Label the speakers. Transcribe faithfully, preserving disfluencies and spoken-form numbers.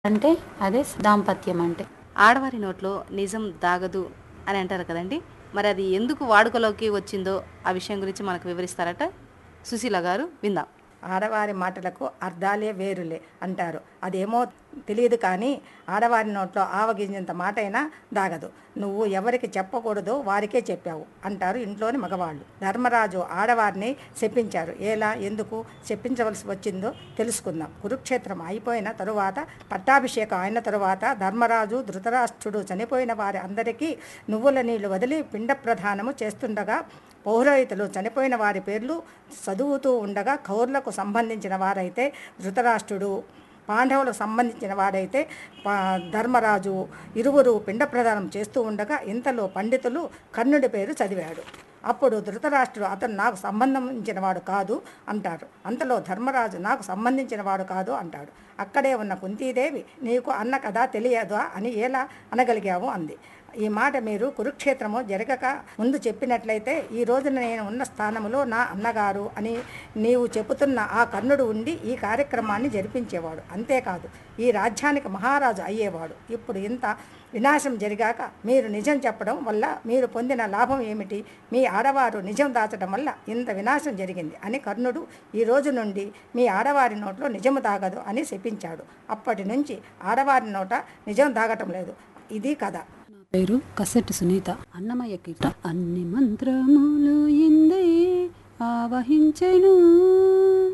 Speaker 1: అంటే అదే దాంపత్యం అంటే.
Speaker 2: ఆడవారి నోట్లో నిజం దాగదు అని అంటారు కదండి. మరి అది ఎందుకు వాడుకలోకి వచ్చిందో ఆ విషయం గురించి మనకు వివరిస్తారట. సుశీల గారు విందాం.
Speaker 3: ఆడవారి మాటలకు అర్థాలే వేరులే అంటారు. అదేమో తెలియదు కానీ ఆడవారి నోట్లో ఆవగింజంత మాటైనా దాగదు. నువ్వు ఎవరికి చెప్పకూడదో వారికే చెప్పావు అంటారు ఇంట్లోని మగవాళ్ళు. ధర్మరాజు ఆడవారిని శపించారు. ఎలా ఎందుకు శపించవలసి వచ్చిందో తెలుసుకుందాం. కురుక్షేత్రం అయిపోయిన తరువాత పట్టాభిషేకం అయిన తరువాత ధర్మరాజు ధృతరాష్ట్రుడు చనిపోయిన వారి అందరికీ నువ్వుల నీళ్లు వదిలి పిండ ప్రదానము చేస్తుండగా పౌరోహితులు చనిపోయిన వారి పేర్లు చదువుతూ ఉండగా కౌర్లకు సంబంధించిన వారైతే ధృతరాష్ట్రుడు, పాండవులకు సంబంధించిన వాడైతే ధర్మరాజు ఇరువురు పిండ ప్రదానం చేస్తూ ఉండగా ఇంతలో పండితులు కర్ణుడి పేరు చదివాడు. అప్పుడు ధృతరాష్ట్రుడు అతను నాకు సంబంధించిన వాడు కాదు అంటాడు. అంతలో ధర్మరాజు నాకు సంబంధించిన వాడు కాదు అంటాడు. అక్కడే ఉన్న కుంతీదేవి నీకు అన్న కదా తెలియదా అని ఎలా అనగలిగావు అంది. ఈ మాట మీరు కురుక్షేత్రము జరగక ముందు చెప్పినట్లయితే ఈ రోజున నేను ఉన్న స్థానంలో నా అన్నగారు అని నీవు చెబుతున్న ఆ కర్ణుడు ఉండి ఈ కార్యక్రమాన్ని జరిపించేవాడు. అంతేకాదు ఈ రాజ్యానికి మహారాజు అయ్యేవాడు. ఇప్పుడు ఇంత వినాశం జరిగాక మీరు నిజం చెప్పడం వల్ల మీరు పొందిన లాభం ఏమిటి? మీ ఆడవారు నిజం దాచడం వల్ల ఇంత వినాశం జరిగింది అని కర్ణుడు ఈ రోజు నుండి మీ ఆడవారి నోట్లో నిజము దాగదు అని శపించాడు. అప్పటి నుంచి ఆడవారి నోట నిజం దాగటం లేదు. ఇది కథ.
Speaker 1: పేరు కసెట్టి సునీత. అన్నమయ్య కీర్తన. అన్ని మంత్రములు ఇందే ఆవహించెను